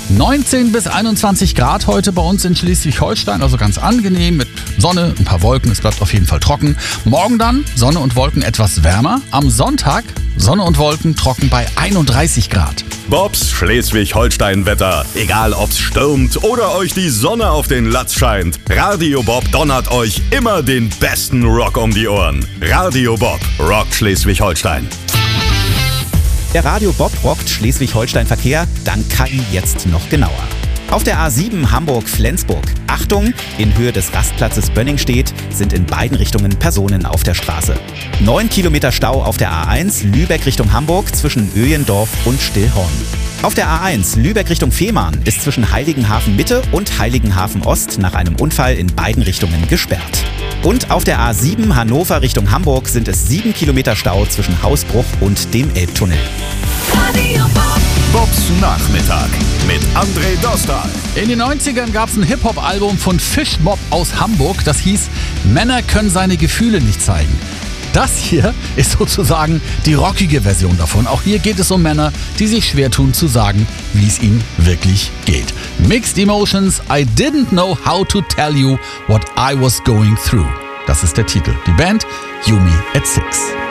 19 bis 21 Grad heute bei uns in Schleswig-Holstein, also ganz angenehm mit Sonne, ein paar Wolken, es bleibt auf jeden Fall trocken. Morgen dann Sonne und Wolken etwas wärmer. Am Sonntag Sonne und Wolken trocken bei 31 Grad. Bobs Schleswig-Holstein-Wetter. Egal ob's stürmt oder euch die Sonne auf den Latz scheint. Radio Bob donnert euch immer den besten Rock um die Ohren. Radio Bob rockt Schleswig-Holstein. Der Radio Bob rockt Schleswig-Holstein-Verkehr, dank KI jetzt noch genauer. Auf der A7 Hamburg-Flensburg. Achtung, in Höhe des Rastplatzes Bönningstedt sind in beiden Richtungen Personen auf der Straße. 9 Kilometer Stau auf der A1 Lübeck Richtung Hamburg zwischen Öjendorf und Stillhorn. Auf der A1 Lübeck Richtung Fehmarn ist zwischen Heiligenhafen Mitte und Heiligenhafen Ost nach einem Unfall in beiden Richtungen gesperrt. Und auf der A7 Hannover Richtung Hamburg sind es 7 Kilometer Stau zwischen Hausbruch und dem Elbtunnel. Bobs Nachmittag mit André Dostal. In den 90ern gab es ein Hip-Hop-Album von Fish Mob aus Hamburg, das hieß Männer können seine Gefühle nicht zeigen. Das hier ist sozusagen die rockige Version davon. Auch hier geht es um Männer, die sich schwer tun zu sagen, wie es ihnen wirklich geht. Mixed Emotions, I didn't know how to tell you what I was going through. Das ist der Titel. Die Band Yumi at Six.